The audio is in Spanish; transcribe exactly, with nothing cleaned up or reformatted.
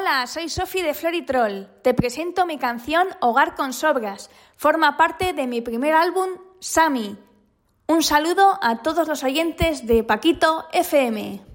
Hola, soy Sofi de Floritroll. Te presento mi canción Hogar con Sobras. Forma parte de mi primer álbum, Sami. Un saludo a todos los oyentes de Paquito F M.